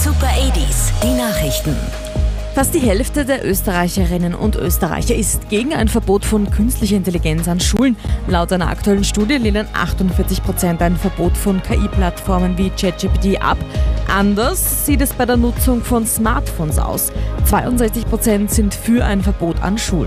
Super 80s, die Nachrichten. Fast die Hälfte der Österreicherinnen und Österreicher ist gegen ein Verbot von künstlicher Intelligenz an Schulen. Laut einer aktuellen Studie lehnen 48% ein Verbot von KI-Plattformen wie ChatGPT ab. Anders sieht es bei der Nutzung von Smartphones aus. 62% sind für ein Verbot an Schulen.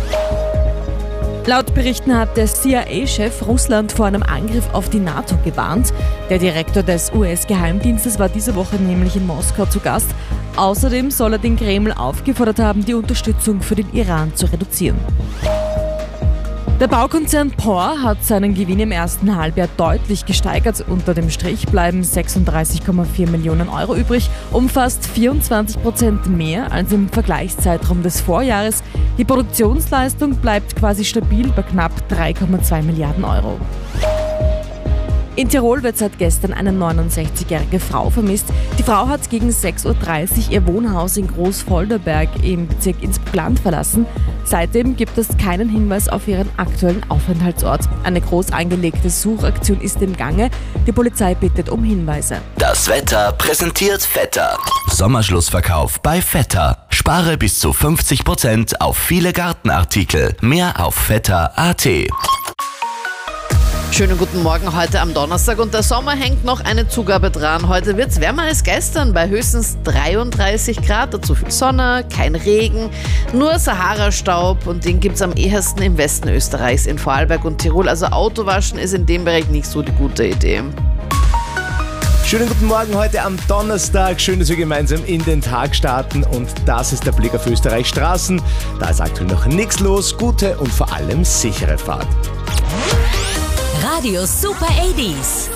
Laut Berichten hat der CIA-Chef Russland vor einem Angriff auf die NATO gewarnt. Der Direktor des US-Geheimdienstes war diese Woche nämlich in Moskau zu Gast. Außerdem soll er den Kreml aufgefordert haben, die Unterstützung für den Iran zu reduzieren. Der Baukonzern POR hat seinen Gewinn im ersten Halbjahr deutlich gesteigert. Unter dem Strich bleiben 36,4 Millionen Euro übrig, um fast 24% mehr als im Vergleichszeitraum des Vorjahres. Die Produktionsleistung bleibt quasi stabil bei knapp 3,2 Milliarden Euro. In Tirol wird seit gestern eine 69-jährige Frau vermisst. Die Frau hat gegen 6:30 Uhr ihr Wohnhaus in Großvolderberg im Bezirk Innsbruck-Land verlassen. Seitdem gibt es keinen Hinweis auf ihren aktuellen Aufenthaltsort. Eine groß angelegte Suchaktion ist im Gange. Die Polizei bittet um Hinweise. Das Wetter präsentiert Vetter. Sommerschlussverkauf bei Vetter. Spare bis zu 50% auf viele Gartenartikel. Mehr auf vetter.at. Schönen guten Morgen heute am Donnerstag und der Sommer hängt noch eine Zugabe dran. Heute wird es wärmer als gestern bei höchstens 33 Grad, dazu viel Sonne, kein Regen, nur Sahara-Staub und den gibt es am ehesten im Westen Österreichs, in Vorarlberg und Tirol. Also Autowaschen ist in dem Bereich nicht so die gute Idee. Schönen guten Morgen heute am Donnerstag. Schön, dass wir gemeinsam in den Tag starten und das ist der Blick auf Österreichs Straßen. Da ist aktuell noch nichts los. Gute und vor allem sichere Fahrt. Radio Super 80s.